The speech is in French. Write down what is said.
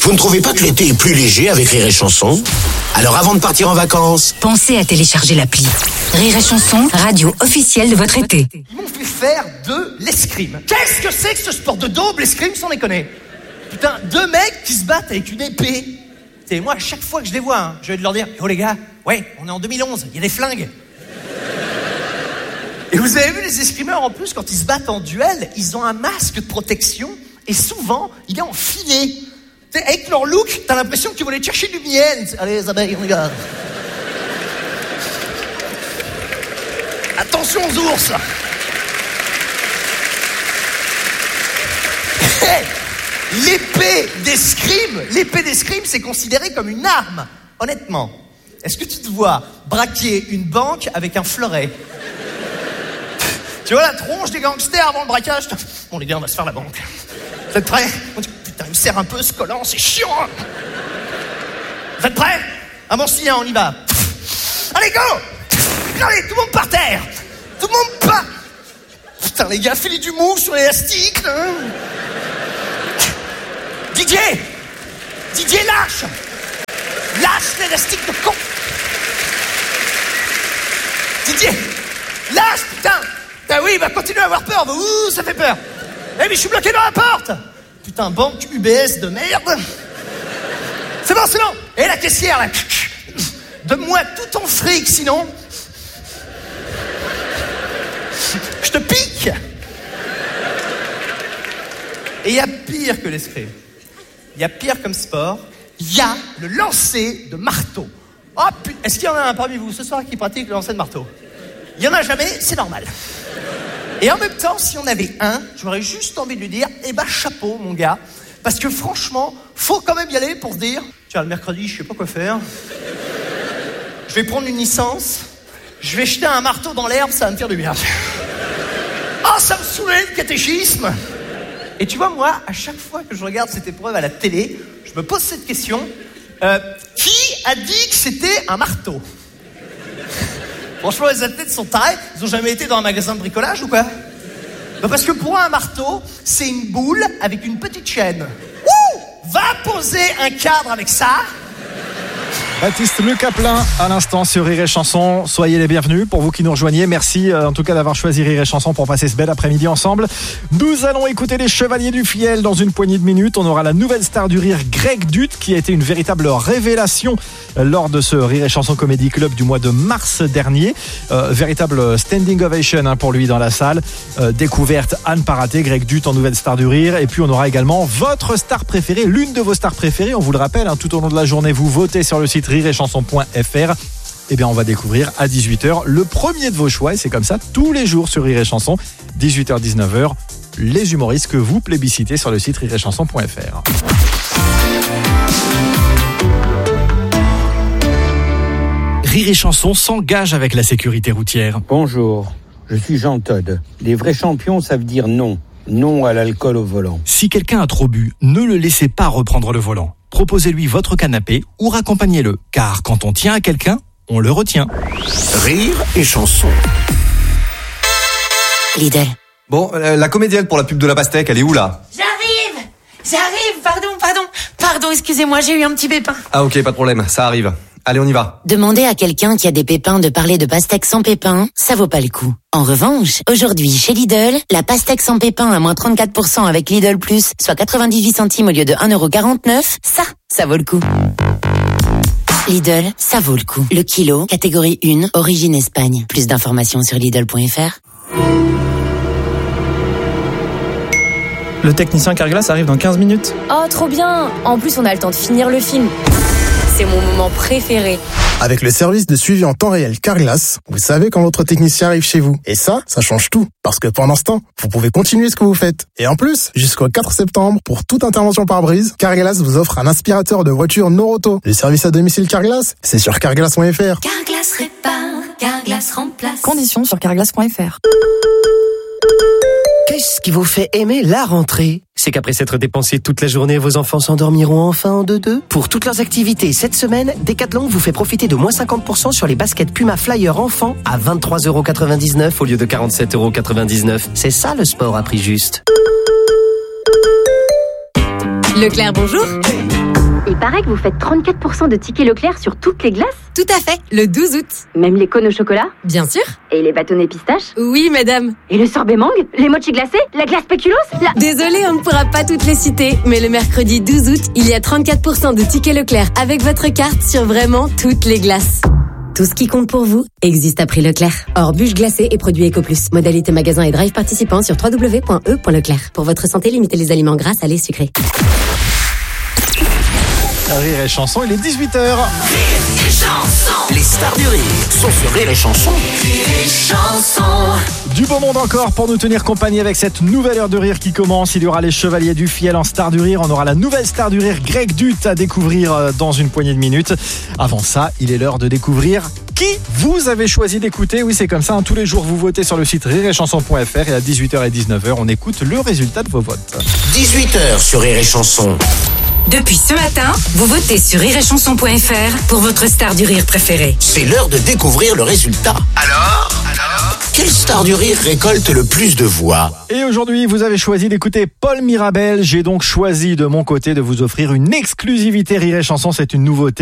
Vous ne trouvez pas que l'été est plus léger avec Rire et Chanson ? Alors avant de partir en vacances, pensez à télécharger l'appli. Rire et Chanson, radio officielle de votre été. Ils m'ont fait faire de l'escrime. Qu'est-ce que c'est que ce sport de daube, l'escrime, sans déconner? Putain, 2 mecs qui se battent avec une épée. Et moi, à chaque fois que je les vois, je vais leur dire, oh les gars, ouais, on est en 2011, il y a des flingues. Et vous avez vu les escrimeurs, en plus, quand ils se battent en duel, ils ont un masque de protection, et souvent, il est en filet. T'sais, avec leur look, t'as l'impression qu'ils vont aller chercher du miel. Allez, les abeilles, regarde. Attention aux ours. L'épée d'escrime, c'est considéré comme une arme. Honnêtement, est-ce que tu te vois braquer une banque avec un fleuret? Tu vois la tronche des gangsters avant le braquage? Bon les gars, on va se faire la banque. Vous êtes prêts? Putain, il me serre un peu ce collant, c'est chiant. Vous êtes prêts? Ah bon, si, on y va. Allez, go! Allez, tout le monde par terre. Tout le monde pas. Putain, les gars, fais-les du mou sur l'élastique. Hein. Didier, lâche. Lâche l'élastique de con. Didier, lâche, putain. Ben oui, il va continuer à avoir peur. Ouh, ça fait peur. Eh, mais je suis bloqué dans la porte. Putain, banque UBS de merde. C'est bon. Et la caissière, là. Donne-moi tout ton fric, sinon... je te pique. Et il y a pire que l'escrime. Il y a pire comme sport. Il y a le lancer de marteau. Oh putain, est-ce qu'il y en a un parmi vous ce soir qui pratique le lancer de marteau? Il y en a jamais, c'est normal. Et en même temps, si on avait un, j'aurais juste envie de lui dire, eh ben chapeau mon gars. Parce que franchement, faut quand même y aller pour se dire, tiens, le mercredi, je sais pas quoi faire. Je vais prendre une licence. Je vais jeter un marteau dans l'herbe, ça va me faire du bien. Oh, ça me saoulait le catéchisme. Et tu vois, moi, à chaque fois que je regarde cette épreuve à la télé, je me pose cette question. Qui a dit que c'était un marteau? Franchement, les athlètes sont tarés. Ils ont jamais été dans un magasin de bricolage ou quoi? Ben parce que pour moi, un marteau, c'est une boule avec une petite chaîne. Ouh! Va poser un cadre avec ça. Baptiste Le Caplin à l'instant sur Rire et Chanson. Soyez les bienvenus pour vous qui nous rejoignez. Merci en tout cas d'avoir choisi Rire et Chanson pour passer ce bel après-midi ensemble. Nous allons écouter les Chevaliers du Fiel dans une poignée de minutes. On aura la nouvelle star du rire, Greg Dut, qui a été une véritable révélation lors de ce Rire et Chanson Comedy Club du mois de mars dernier. Véritable standing ovation pour lui dans la salle. Découverte à ne pas rater, Greg Dut en nouvelle star du rire. Et puis on aura également votre star préférée, l'une de vos stars préférées. On vous le rappelle, tout au long de la journée, vous votez sur le site rireetchanson.fr. Eh bien, on va découvrir à 18h le premier de vos choix. Et c'est comme ça tous les jours sur Rire et Chanson, 18h-19h, les humoristes que vous plébiscitez sur le site rireetchanson.fr. Rire et Chanson s'engage avec la sécurité routière. Bonjour, je suis Jean Todt. Les vrais champions savent dire non. Non à l'alcool au volant. Si quelqu'un a trop bu, ne le laissez pas reprendre le volant. Proposez-lui votre canapé ou raccompagnez-le. Car quand on tient à quelqu'un, on le retient. Rire et Chanson. Lidl. Bon, la comédienne pour la pub de la pastèque, elle est où là? J'arrive, pardon, excusez-moi, j'ai eu un petit pépin. Ah ok, pas de problème, ça arrive. Allez, on y va. Demander à quelqu'un qui a des pépins de parler de pastèque sans pépins, ça vaut pas le coup. En revanche, aujourd'hui, chez Lidl, la pastèque sans pépins à moins 34% avec Lidl Plus, soit 98 centimes au lieu de 1,49€, ça vaut le coup. Lidl, ça vaut le coup. Le kilo, catégorie 1, origine Espagne. Plus d'informations sur Lidl.fr. Le technicien Carglass arrive dans 15 minutes. Oh, trop bien! En plus, on a le temps de finir le film. C'est mon moment préféré. Avec le service de suivi en temps réel Carglass, vous savez quand votre technicien arrive chez vous. Et ça change tout. Parce que pendant ce temps, vous pouvez continuer ce que vous faiite. Et en plus, jusqu'au 4 septembre, pour toute intervention par brise, Carglass vous offre un aspirateur de voiture Noroto. Le service à domicile Carglass, c'est sur carglass.fr. Carglass répare, Carglass remplace. Conditions sur carglass.fr. Qu'est-ce qui vous fait aimer la rentrée? C'est qu'après s'être dépensé toute la journée, vos enfants s'endormiront enfin en deux-deux. Pour toutes leurs activités cette semaine, Decathlon vous fait profiter de moins 50% sur les baskets Puma Flyer enfants à 23,99€ au lieu de 47,99€. C'est ça le sport à prix juste. Leclerc, bonjour. Il paraît que vous faites 34% de tickets Leclerc sur toutes les glaces. Tout à fait, le 12 août. Même les cônes au chocolat? Bien sûr. Et les bâtonnets pistaches? Oui, madame. Et le sorbet mangue? Les mochis glacés? La glace spéculoos? Désolée, on ne pourra pas toutes les citer, mais le mercredi 12 août, il y a 34% de tickets Leclerc avec votre carte sur vraiment toutes les glaces. Tout ce qui compte pour vous existe à prix Leclerc. Hors bûche glacée et produits Ecoplus. Modalité magasin et drive participants sur www.e.leclerc. Pour votre santé, limitez les aliments gras, salés, sucrés. Rire et chanson, il est 18h. Rire et chanson. Les stars du rire sont sur Rire et chanson. Rire et chanson. Du beau monde encore pour nous tenir compagnie avec cette nouvelle heure de rire qui commence. Il y aura les Chevaliers du Fiel en star du rire. On aura la nouvelle star du rire, Greg Dutte, à découvrir dans une poignée de minutes. Avant ça, il est l'heure de découvrir qui vous avez choisi d'écouter. Oui, c'est comme ça. Tous les jours, vous votez sur le site rireetchanson.fr et à 18h et 19h, on écoute le résultat de vos votes. 18h sur Rire et chanson. Depuis ce matin, vous votez sur rireetchanson.fr pour votre star du rire préférée. C'est l'heure de découvrir le résultat. Alors quelle star du rire récolte le plus de voix? Et aujourd'hui, vous avez choisi d'écouter Paul Mirabel. J'ai donc choisi de mon côté de vous offrir une exclusivité Rire et chanson. C'est une nouveauté.